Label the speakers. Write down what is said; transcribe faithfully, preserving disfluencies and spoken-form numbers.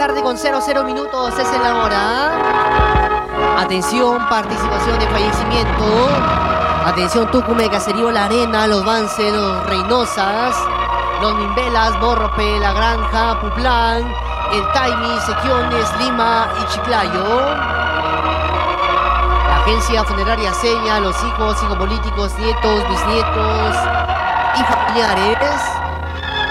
Speaker 1: tarde con cero cero minutos, es en la hora. Atención, participación de fallecimiento. Atención, Tucumé, Caserío, La Arena, Los Vance, Los Reynosas, Los Mimbelas, Borrope, La Granja, Puplán, El Taimi, Sequiones, Lima y Chiclayo. La agencia funeraria Seña, los hijos, hijos políticos, nietos, bisnietos y familiares.